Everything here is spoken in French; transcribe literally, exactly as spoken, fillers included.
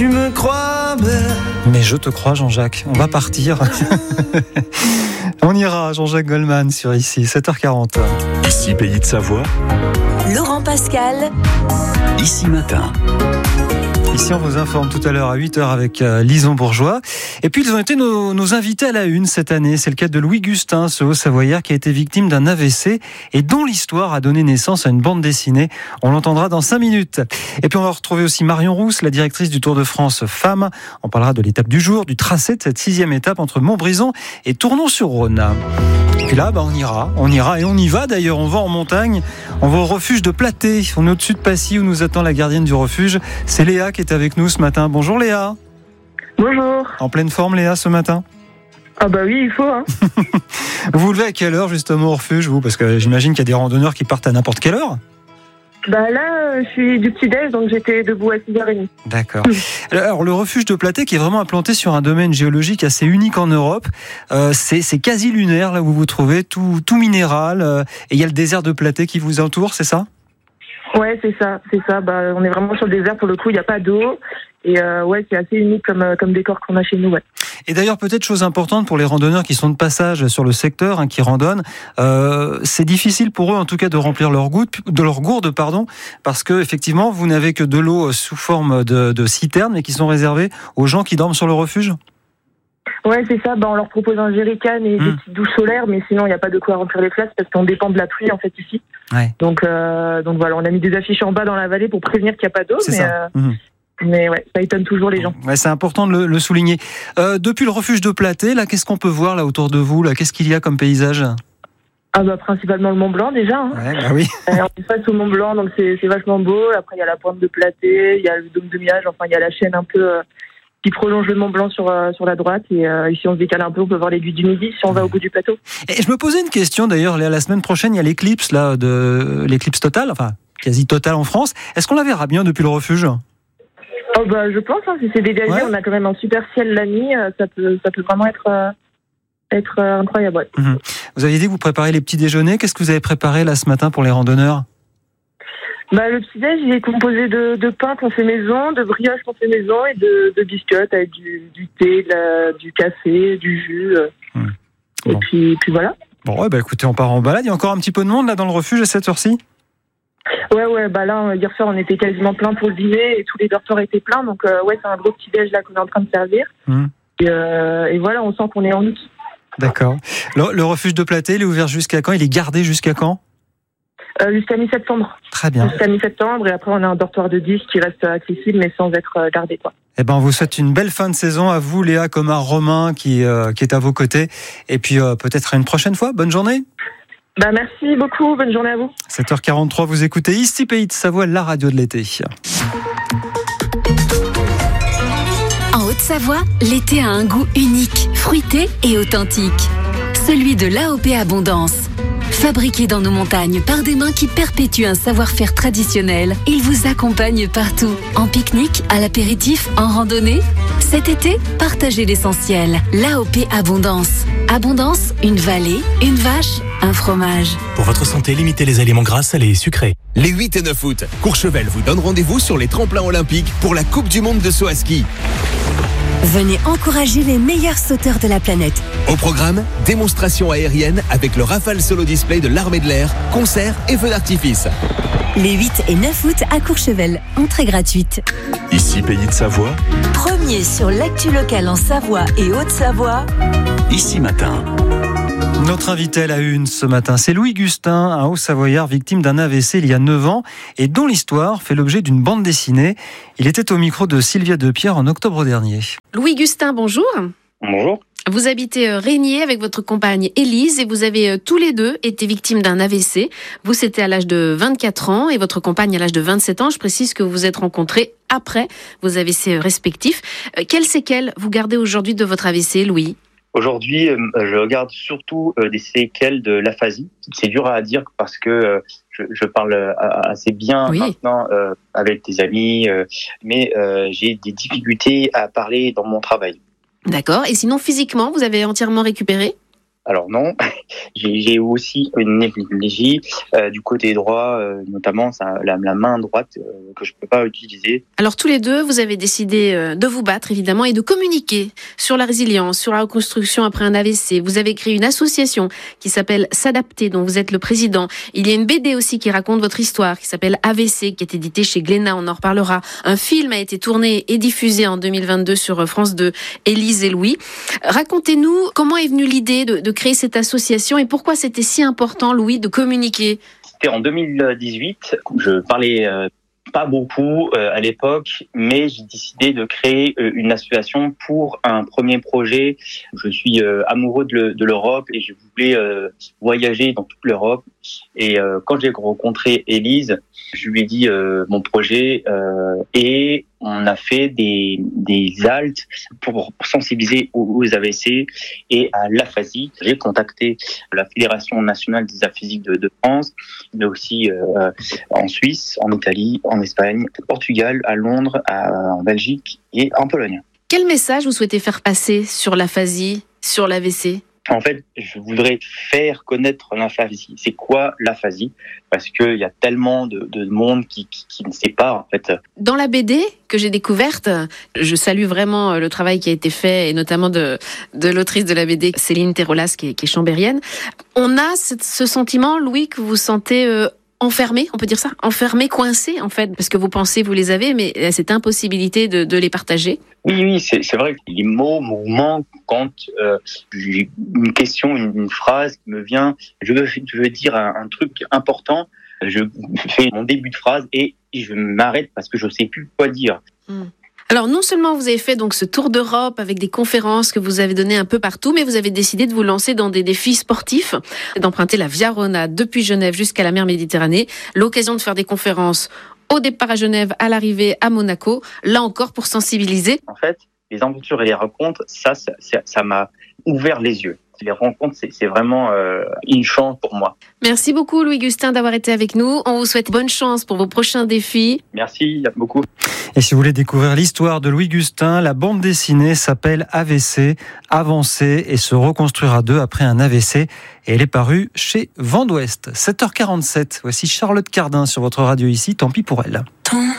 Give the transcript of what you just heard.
Tu me crois belle. Mais je te crois, Jean-Jacques, on va partir. On ira, Jean-Jacques Goldman sur Ici, sept heures quarante. Ici, Pays de Savoie. Laurent Pascal. Ici Matin. Ici, on vous informe tout à l'heure à huit heures avec euh, Lison Bourgeois. Et puis, ils ont été nos, nos invités à la une cette année. C'est le cas de Louis Gustin, ce Haut-Savoyard qui a été victime d'un A V C et dont l'histoire a donné naissance à une bande dessinée. On l'entendra dans cinq minutes. Et puis, on va retrouver aussi Marion Rousse, la directrice du Tour de France Femmes. On parlera de l'étape du jour, du tracé de cette sixième étape entre Montbrison et Tournon-sur-Rhône. Et puis là, bah, on ira, on ira et on y va d'ailleurs. On va en montagne, on va au refuge de Platé. On est au-dessus de Passy où nous attend la gardienne du refuge. C'est Léa qui est avec nous ce matin. Bonjour Léa. Bonjour. En pleine forme Léa ce matin? Ah bah oui, il faut. Hein. Vous vous levez à quelle heure justement au refuge vous? Parce que j'imagine qu'il y a des randonneurs qui partent à n'importe quelle heure. Bah là, je suis du petit-déj, donc j'étais debout à six heures trente. D'accord. Alors le refuge de Platé qui est vraiment implanté sur un domaine géologique assez unique en Europe. Euh, c'est, c'est quasi lunaire là où vous vous trouvez, tout, tout minéral. Euh, et il y a le désert de Platé qui vous entoure, c'est ça? Ouais, c'est ça, c'est ça. Bah, on est vraiment sur le désert pour le coup, il n'y a pas d'eau. Et euh, ouais, c'est assez unique comme, comme décor qu'on a chez nous. Ouais. Et d'ailleurs, peut-être chose importante pour les randonneurs qui sont de passage sur le secteur, hein, qui randonnent, euh, c'est difficile pour eux en tout cas de remplir leur gourde, de leur gourde, pardon, parce que effectivement, vous n'avez que de l'eau sous forme de, de citernes, mais qui sont réservées aux gens qui dorment sur le refuge. Ouais, c'est ça. Bah, on leur propose un jerrycan et mmh. des petites douches solaires, mais sinon il n'y a pas de quoi remplir les flasques parce qu'on dépend de la pluie en fait ici. Ouais. Donc, euh, donc voilà, on a mis des affiches en bas dans la vallée pour prévenir qu'il n'y a pas d'eau. C'est mais, ça. Euh, mmh. Mais ouais, ça étonne toujours les gens. Ouais, c'est important de le, le souligner. Euh, depuis le refuge de Platé, là, qu'est-ce qu'on peut voir là autour de vous là? Qu'est-ce qu'il y a comme paysage? Ah bah principalement le Mont Blanc déjà. Hein. Ouais, bah oui. euh, on est face au Mont Blanc, donc c'est, c'est vachement beau. Après il y a la pointe de Platé, il y a le dôme de Miage, enfin il y a la chaîne un peu euh, qui prolonge le Mont Blanc sur euh, sur la droite. Et euh, si on se décale un peu, on peut voir l'aiguille du Midi si on va au bout du plateau. Et je me posais une question d'ailleurs. La semaine prochaine, il y a l'éclipse là de l'éclipse totale, enfin quasi totale en France. Est-ce qu'on la verra bien depuis le refuge? Oh bah je pense, hein, si c'est dégagé, ouais. On a quand même un super ciel la nuit, euh, ça peut ça peut vraiment être euh, être euh, incroyable. Ouais. Mmh. Vous aviez dit que vous préparez les petits déjeuners. Qu'est-ce que vous avez préparé là ce matin pour les randonneurs? Bah le petit déj il est composé de, de pain qu'on fait maison, de brioche qu'on fait maison et de, de biscottes avec du, du thé, de la, du café, du jus. Euh. Mmh. Bon. Et puis puis voilà. Bon ouais bah écoutez, on part en balade. Il y a encore un petit peu de monde là dans le refuge à cette heure-ci? Ouais, ouais, bah là, hier soir, on était quasiment plein pour le dîner et tous les dortoirs étaient pleins. Donc, euh, ouais, c'est un gros petit déj là qu'on est en train de servir. Mmh. Et, euh, et voilà, on sent qu'on est en août. D'accord. Le, le refuge de Platé, il est ouvert jusqu'à quand? Il est gardé jusqu'à quand? euh, Jusqu'à mi-septembre. Très bien. Jusqu'à mi-septembre. Et après, on a un dortoir de dix qui reste accessible, mais sans être gardé, quoi. Eh ben, on vous souhaite une belle fin de saison à vous, Léa, comme à Romain qui, euh, qui est à vos côtés. Et puis, euh, peut-être à une prochaine fois. Bonne journée. Bah merci beaucoup, bonne journée à vous. sept heures quarante-trois, vous écoutez Ici Pays de Savoie, la radio de l'été. En Haute-Savoie, l'été a un goût unique, fruité et authentique. Celui de l'A O P Abondance. Fabriqué dans nos montagnes par des mains qui perpétuent un savoir-faire traditionnel, il vous accompagne partout. En pique-nique, à l'apéritif, en randonnée. Cet été, partagez l'essentiel. L'A O P Abondance. Abondance, une vallée, une vache, un fromage. Pour votre santé, limitez les aliments gras, salés et sucrés. Les huit et neuf août, Courchevel vous donne rendez-vous sur les tremplins olympiques pour la Coupe du Monde de saut à ski. Venez encourager les meilleurs sauteurs de la planète. Au programme, démonstration aérienne avec le Rafale Solo Display de l'Armée de l'Air, concerts et feux d'artifice. Les huit et neuf août à Courchevel, entrée gratuite. Ici Pays de Savoie. Premier sur l'actu locale en Savoie et Haute-Savoie. Ici Matin. Notre invité à la une ce matin, c'est Louis Gustin, un Haut-Savoyard victime d'un A V C il y a neuf ans et dont l'histoire fait l'objet d'une bande dessinée. Il était au micro de Sylvia Depierre en octobre dernier. Louis Gustin, bonjour. Bonjour. Vous habitez Régnier avec votre compagne Élise et vous avez tous les deux été victimes d'un A V C. Vous, c'était à l'âge de vingt-quatre ans et votre compagne à l'âge de vingt-sept ans. Je précise que vous vous êtes rencontrés après vos A V C respectifs. Quelles séquelles vous gardez aujourd'hui de votre A V C, Louis ? Aujourd'hui, je garde surtout des séquelles de l'aphasie. C'est dur à dire parce que je, je parle assez bien oui. maintenant euh, avec des amis, euh, mais euh, j'ai des difficultés à parler dans mon travail. D'accord. Et sinon, physiquement, vous avez entièrement récupéré ? Alors non, j'ai, j'ai aussi une névralgie euh, du côté droit, euh, notamment ça, la, la main droite euh, que je peux pas utiliser. Alors tous les deux, vous avez décidé euh, de vous battre évidemment et de communiquer sur la résilience, sur la reconstruction après un A V C. Vous avez créé une association qui s'appelle S'adapter, dont vous êtes le président. Il y a une B D aussi qui raconte votre histoire, qui s'appelle A V C, qui est éditée chez Glénat, on en reparlera. Un film a été tourné et diffusé en deux mille vingt-deux sur France deux, Élise et Louis. Racontez-nous comment est venue l'idée de, de créer cette association et pourquoi c'était si important, Louis, de communiquer. C'était en deux mille dix-huit, je parlais euh, pas beaucoup euh, à l'époque, mais j'ai décidé de créer euh, une association pour un premier projet. Je suis euh, amoureux de, le, de l'Europe et je voulais euh, voyager dans toute l'Europe. Et euh, quand j'ai rencontré Élise, je lui ai dit euh, mon projet euh, et on a fait des, des haltes pour sensibiliser aux, aux A V C et à l'aphasie. J'ai contacté la Fédération nationale des aphasiques de, de France, mais aussi euh, en Suisse, en Italie, en Espagne, au Portugal, à Londres, à, en Belgique et en Pologne. Quel message vous souhaitez faire passer sur l'aphasie, sur l'A V C ? En fait, je voudrais faire connaître l'aphasie. C'est quoi l'aphasie ? Parce qu'il y a tellement de, de monde qui, qui, qui ne sait pas, en fait. Dans la B D que j'ai découverte, je salue vraiment le travail qui a été fait, et notamment de, de l'autrice de la B D, Céline Terrolas, qui est, qui est chambérienne. On a ce, ce sentiment, Louis, que vous sentez euh, enfermé, on peut dire ça, enfermé, coincé, en fait, parce que vous pensez, vous les avez, mais cette impossibilité de, de les partager. Oui, oui, c'est, c'est vrai que les mots, mouvements, quand euh, j'ai une question, une, une phrase qui me vient, je veux, je veux dire un, un truc important, je fais mon début de phrase et je m'arrête parce que je ne sais plus quoi dire. Mmh. Alors non seulement vous avez fait donc ce tour d'Europe avec des conférences que vous avez données un peu partout, mais vous avez décidé de vous lancer dans des défis sportifs, d'emprunter la Via Rona depuis Genève jusqu'à la mer Méditerranée, l'occasion de faire des conférences au départ à Genève, à l'arrivée à Monaco, là encore pour sensibiliser. En fait, les aventures et les rencontres, ça, ça, ça, ça m'a ouvert les yeux. Les rencontres, c'est, c'est vraiment euh, une chance pour moi. Merci beaucoup Louis Gustin d'avoir été avec nous. On vous souhaite bonne chance pour vos prochains défis. Merci beaucoup. Et si vous voulez découvrir l'histoire de Louis Gustin, la bande dessinée s'appelle A V C, Avancer et se reconstruire à deux après un A V C. Et elle est parue chez Vent d'Ouest. sept heures quarante-sept. Voici Charlotte Cardin sur votre radio ici. Tant pis pour elle.